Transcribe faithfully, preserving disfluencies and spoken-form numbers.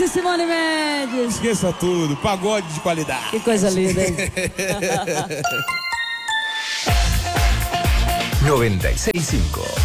de Simone Mendes. Esqueça tudo, pagode de qualidade. Que coisa linda, hein? noventa y seis punto cinco